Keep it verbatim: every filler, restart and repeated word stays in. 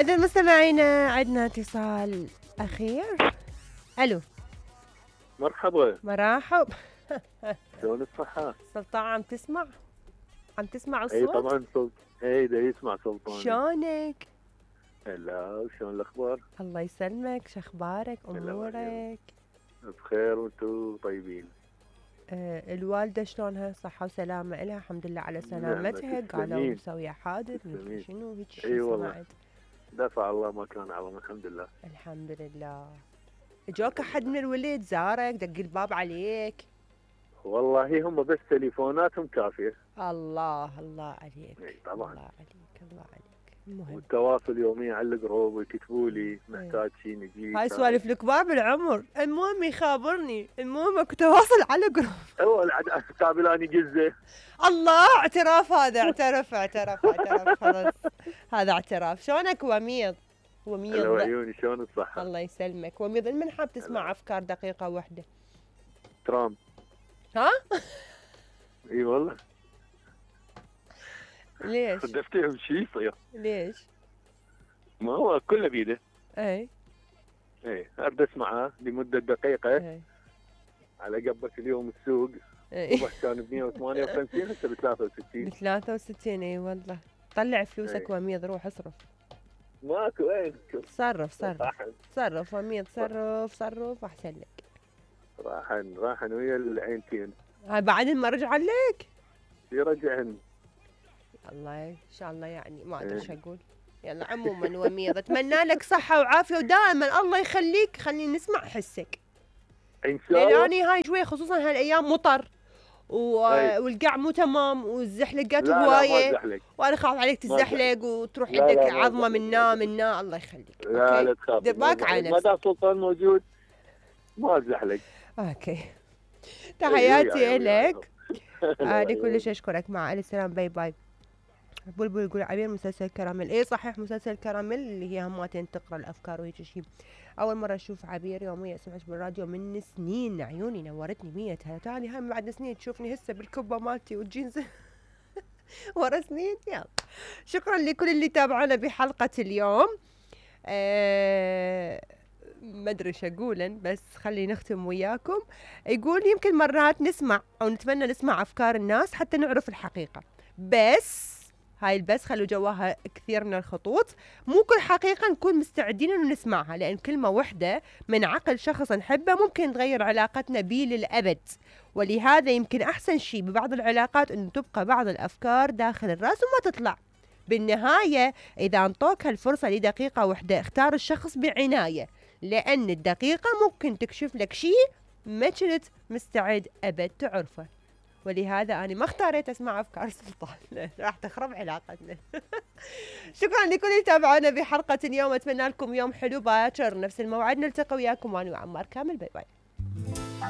إذا مستمعينا عندنا اتصال أخير. ألو. مرحبا. مرحب. شلون الصحة؟ سلطان عم تسمع؟ عم تسمع الصوت؟ اي طبعا صوت. اي دا يسمع سلطان. شلونك؟ هلا، شلون الأخبار؟ الله يسلمك، شخبارك؟ أمورك؟ بخير وانتو طيبين؟ آه الوالدة شلونها؟ صحة وسلامة إلها؟ الحمد لله على سلامتها. قالوا مسوية حادث مدري شنو هيك شيء. اي والله دفع الله ما كان عظم. الحمد لله الحمد لله. اجوك أحد من الولد زارك دق الباب عليك؟ والله هم بس تليفوناتهم كافية. الله الله عليك. اي طبعا. الله عليك الله عليك. المهم والتواصل يوميا على الجروب ويكتبوا لي محتاج شيء نجي. هاي سوالف الكبار بالعمر. المهم يخابرني، المهم اكو تواصل على جروب. هو قابلاني جزة. الله اعتراف هذا. اعترف اعترف اعترف خلاص. هذا اعتراف. شلونك وميض؟ وميض هلا وعيوني، شلون الصحة؟ الله يسلمك. وميض من حاب تسمع افكار دقيقة واحدة؟ ترامب. ها؟ اي والله. ليش؟ دفتهم شيء يصير. ليش؟ ما هو كله بيده. اي اي ارد اسمعه لمده دقيقه. اي على قبك اليوم السوق الصبح كان ب مية وثمانية وخمسين هسه ب ثلاثة وستين. ب ثلاثة وستين. اي والله. طلع فلوسك وميض، روح اصرف. ماكو وين. صرف صرف صرف وميض، صرف صرف احسن لك. راحن راحن ويا العينتين. هاي بعد ما رجع لك؟ يرجعن. الله ان شاء الله، يعني ما ادري ايش اقول. يلا عموما وميض اتمنى لك صحة وعافية ودائما الله يخليك خلينا نسمع حسك. ان شاء الله. لأن هاي شوية خصوصا هالايام مطر و... والقاع مو تمام والزحلقات هواية، وانا خاف عليك تزحلق وتروح عندك عظمة منا منا. الله يخليك. لا لا تخاف. دير بالك على نفسك. ما دام سلطان موجود ما ازحلق. اوكي. تحياتي لك. انا كلش اشكرك. مع الف سلامة. باي باي. بلبل يقول عبير مسلسل كراميل. اي صحيح مسلسل كراميل اللي هي هماتين تقرا الافكار وهيك شيء. اول مره اشوف عبير يوميا اسمعك بالراديو من سنين. عيوني نورتني مية هلا. تاني هاي بعد سنين تشوفني هسه بالكبه مالتي والجينز ورا سنين. يلا شكرا لكل اللي تابعونا بحلقه اليوم. أه ما ادري ايش اقول بس خلينا نختم وياكم. يقول يمكن مرات نسمع او نتمنى نسمع افكار الناس حتى نعرف الحقيقه، بس هاي البس خلوا جواها كثير من الخطوط. مو كل حقيقة نكون مستعدين انه نسمعها، لان كلمة وحدة من عقل شخص نحبه ممكن تغير علاقتنا بيه للأبد. ولهذا يمكن احسن شيء ببعض العلاقات انه تبقى بعض الافكار داخل الراس وما تطلع. بالنهاية اذا انطوك هالفرصة لدقيقة وحدة اختار الشخص بعناية، لان الدقيقة ممكن تكشف لك شيء ما كنت مستعد ابد تعرفه. ولهذا أنا ما اختاريت أسمع أفكار سلطان راح تخرب علاقتنا. شكرا لكل اللي تابعونا بحلقة اليوم. أتمنى لكم يوم حلو. باكر نفس الموعد نلتقي وياكم أنا وعمار كامل. باي باي.